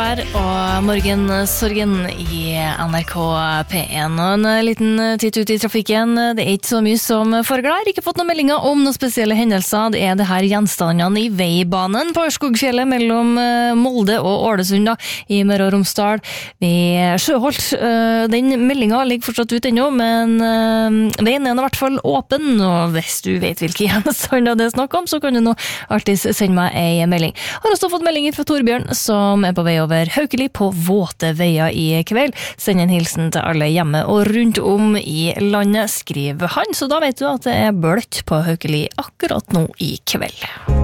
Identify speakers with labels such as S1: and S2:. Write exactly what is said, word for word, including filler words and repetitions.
S1: her, og morgensorgen i N R K P en. Og en liten titt ut i trafikken. Det er ikke så mye som foregår. Ikke fått noen meldinger om noen spesielle hendelser. Det er det her gjenstandene i veibanen på Ørskogfjellet mellom Molde og Ålesund da, i Møre og Romsdal. Vi Sjøholt. Den meldingen ligger fortsatt ut ennå, men veien er i hvert fall åpen, og hvis du vet hvilke gjenstander det er snakk om, så kan du nå alltid sende meg en melding. Har også fått melding fra Torbjørn, som er på vei over Haukeli på våte veier i kveld. Send en hilsen til alle hjemme og rundt om i landet, skriver han, så da vet du at det er bløtt på Haukeli akkurat nå i kveld.